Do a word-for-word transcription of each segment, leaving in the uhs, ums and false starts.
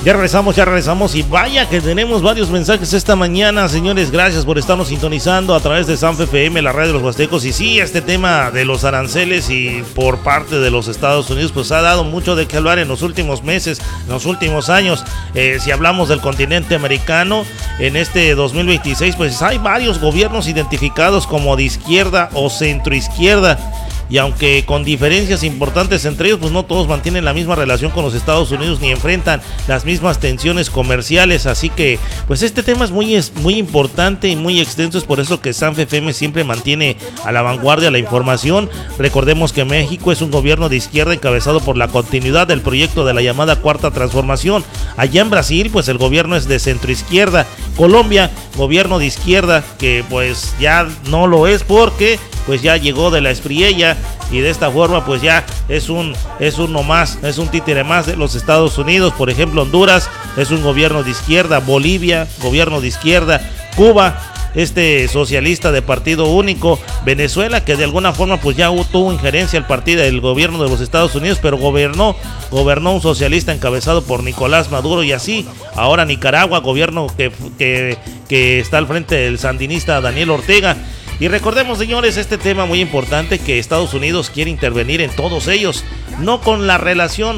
Ya regresamos, ya regresamos y vaya que tenemos varios mensajes esta mañana, señores. Gracias por estarnos sintonizando a través de Sanfe F M, la radio de los Huastecos. Y sí, este tema de los aranceles y por parte de los Estados Unidos pues ha dado mucho de qué hablar en los últimos meses, en los últimos años. Eh, si hablamos del continente americano, en este dos mil veintiséis pues hay varios gobiernos identificados como de izquierda o centroizquierda. Y aunque con diferencias importantes entre ellos, pues no todos mantienen la misma relación con los Estados Unidos ni enfrentan las mismas tensiones comerciales. Así que, pues este tema es muy, es muy importante y muy extenso. Es por eso que Sanfe F M siempre mantiene a la vanguardia la información. Recordemos que México es un gobierno de izquierda encabezado por la continuidad del proyecto de la llamada Cuarta Transformación. Allá en Brasil, pues el gobierno es de centroizquierda. Colombia, gobierno de izquierda, que pues ya no lo es porque pues ya llegó de la espriella y de esta forma pues ya es un es uno más, es un títere más de los Estados Unidos. Por ejemplo, Honduras es un gobierno de izquierda, Bolivia, gobierno de izquierda, Cuba, este socialista de partido único, Venezuela, que de alguna forma pues ya tuvo injerencia el partido del gobierno de los Estados Unidos, pero gobernó, gobernó un socialista encabezado por Nicolás Maduro. Y así, ahora Nicaragua, gobierno que, que, que está al frente del sandinista Daniel Ortega. Y recordemos, señores, este tema muy importante, que Estados Unidos quiere intervenir en todos ellos, no con la relación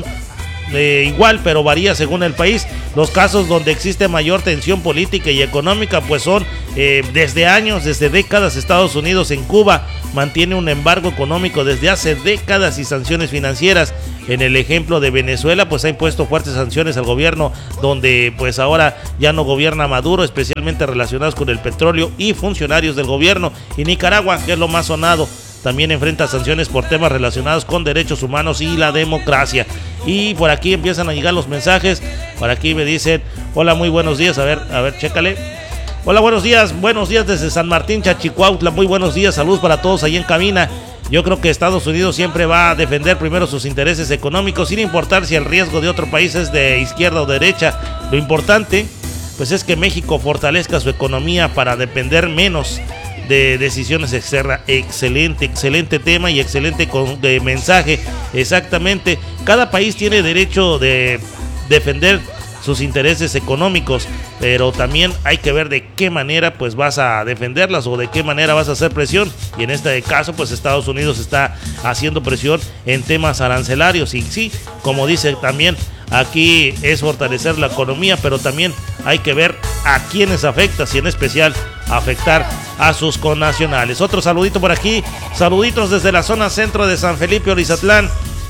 eh, igual, pero varía según el país. Los casos donde existe mayor tensión política y económica pues son eh, desde años, desde décadas. Estados Unidos en Cuba mantiene un embargo económico desde hace décadas y sanciones financieras. En el ejemplo de Venezuela pues ha impuesto fuertes sanciones al gobierno, donde pues ahora ya no gobierna Maduro, especialmente relacionados con el petróleo y funcionarios del gobierno. Y Nicaragua, que es lo más sonado, también enfrenta sanciones por temas relacionados con derechos humanos y la democracia. Y por aquí empiezan a llegar los mensajes. Por aquí me dicen: hola, muy buenos días. A ver, a ver, chécale. Hola, buenos días, buenos días desde San Martín, Chachicuautla. Muy buenos días, saludos para todos ahí en cabina. Yo creo que Estados Unidos siempre va a defender primero sus intereses económicos, sin importar si el riesgo de otro país es de izquierda o derecha. Lo importante pues es que México fortalezca su economía para depender menos de decisiones externas. Excelente, excelente tema y excelente con, de mensaje. Exactamente, cada país tiene derecho de defender sus intereses económicos, pero también hay que ver de qué manera pues vas a defenderlas o de qué manera vas a hacer presión. Y en este caso pues Estados Unidos está haciendo presión en temas arancelarios. Y sí, como dice también, aquí es fortalecer la economía, pero también hay que ver a quiénes afecta, y en especial afectar a sus connacionales. Otro saludito por aquí, saluditos desde la zona centro de San Felipe, Orizatlán.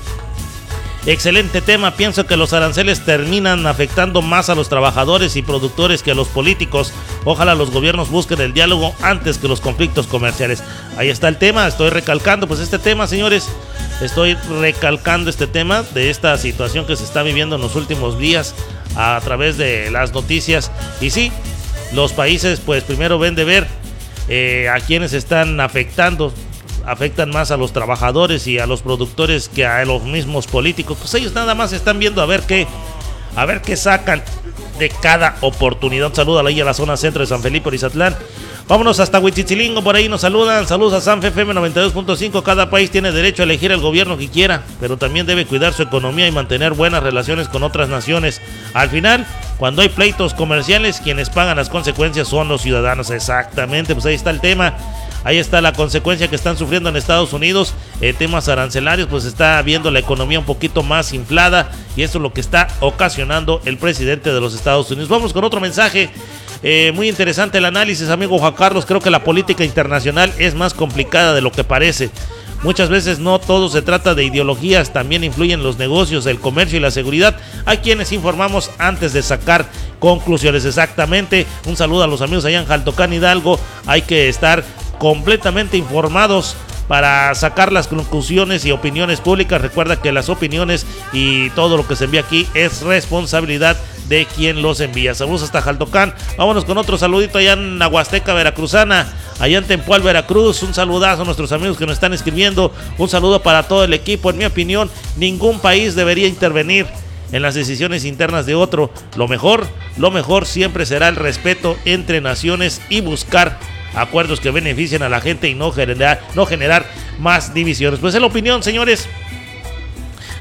Excelente tema, pienso que los aranceles terminan afectando más a los trabajadores y productores que a los políticos. Ojalá los gobiernos busquen el diálogo antes que los conflictos comerciales. Ahí está el tema, estoy recalcando pues este tema, señores. Estoy recalcando este tema de esta situación que se está viviendo en los últimos días a través de las noticias. Y sí, los países pues primero ven de ver eh, a quienes están afectando. Afectan más a los trabajadores y a los productores que a los mismos políticos. Pues ellos nada más están viendo a ver qué, a ver qué sacan de cada oportunidad. Un saludo ahí a la zona centro de San Felipe, Orizatlán. Vámonos hasta Huichichilingo, por ahí nos saludan. Saludos a Sanfe F M noventa y dos punto cinco. Cada país tiene derecho a elegir el gobierno que quiera, pero también debe cuidar su economía y mantener buenas relaciones con otras naciones. Al final, cuando hay pleitos comerciales, quienes pagan las consecuencias son los ciudadanos. Exactamente, pues ahí está el tema. Ahí está la consecuencia que están sufriendo en Estados Unidos. Eh, temas arancelarios, pues está viendo la economía un poquito más inflada, y eso es lo que está ocasionando el presidente de los Estados Unidos. Vamos con otro mensaje. Eh, muy interesante el análisis, amigo Juan Carlos. Creo que la política internacional es más complicada de lo que parece. Muchas veces no todo se trata de ideologías, también influyen los negocios, el comercio y la seguridad. Hay quienes informamos antes de sacar conclusiones. Exactamente. Un saludo a los amigos allá en Jaltocán, Hidalgo. Hay que estar completamente informados para sacar las conclusiones y opiniones públicas. Recuerda que las opiniones y todo lo que se envía aquí es responsabilidad de quien los envía. Saludos hasta Jaltocán. Vámonos con otro saludito allá en la Huasteca Veracruzana, allá en Tempual, Veracruz. Un saludazo a nuestros amigos que nos están escribiendo. Un saludo para todo el equipo. En mi opinión, ningún país debería intervenir en las decisiones internas de otro. Lo mejor, lo mejor siempre será el respeto entre naciones y buscar acuerdos que beneficien a la gente y no generar, no generar más divisiones. Pues es la opinión, señores,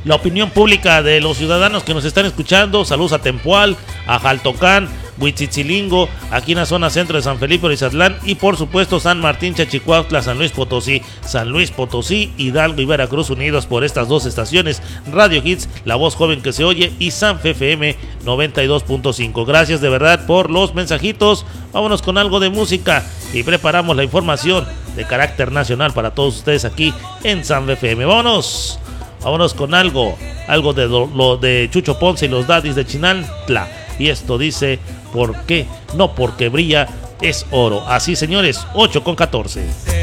la opinión pública de los ciudadanos que nos están escuchando. Saludos a Tempual, a Jaltocán, Huitzitzilingo, aquí en la zona centro de San Felipe Orizatlán y por supuesto San Martín, Chachicuautla, San Luis Potosí, San Luis Potosí, Hidalgo y Veracruz, unidos por estas dos estaciones, Radio Hits, la voz joven que se oye, y Sanfe F M noventa y dos punto cinco. Gracias de verdad por los mensajitos. Vámonos con algo de música y preparamos la información de carácter nacional para todos ustedes aquí en Sanfe F M. Vámonos, vámonos con algo, algo de lo, lo de Chucho Ponce y los Daddies de Chinantla. Y esto dice: ¿por qué? No porque brilla, es oro. Así, señores, ocho con catorce.